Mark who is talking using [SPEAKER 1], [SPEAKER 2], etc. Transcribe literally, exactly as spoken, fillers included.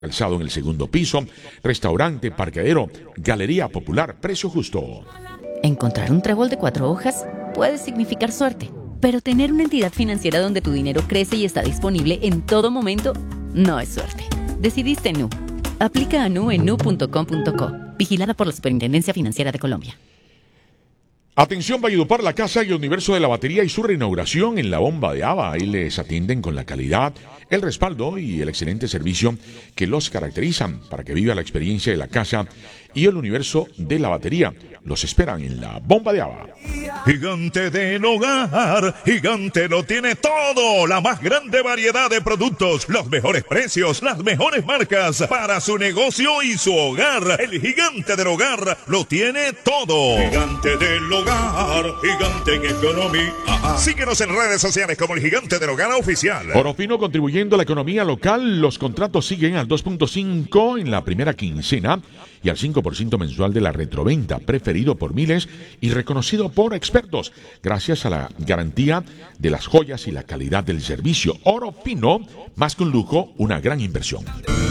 [SPEAKER 1] Calzado en el segundo piso, restaurante, parqueadero, galería popular, precio justo.
[SPEAKER 2] Encontrar un trébol de cuatro hojas puede significar suerte, pero tener una entidad financiera donde tu dinero crece y está disponible en todo momento no es suerte. Decidiste Nu. Aplica a Nu en nu punto com punto co. Vigilada por la Superintendencia Financiera de Colombia.
[SPEAKER 1] Atención Valledupar, la casa y el universo de la batería y su reinauguración en la bomba de Ava. Ahí les atienden con la calidad, el respaldo y el excelente servicio que los caracterizan para que viva la experiencia de la casa y el universo de la batería. Los esperan en la bomba de Ava.
[SPEAKER 3] Gigante del Hogar, Gigante lo tiene todo, la más grande variedad de productos, los mejores precios, las mejores marcas para su negocio y su hogar. El Gigante del Hogar lo tiene todo. Gigante del Hogar, Gigante en economía. Síguenos en redes sociales como el Gigante del Hogar oficial.
[SPEAKER 1] Oro Fino contribuyendo a la economía local. Los contratos siguen al dos punto cinco en la primera quincena y al cinco por ciento mensual de la retroventa, preferido por miles y reconocido por expertos, gracias a la garantía de las joyas y la calidad del servicio. Oro Fino, más que un lujo, una gran inversión.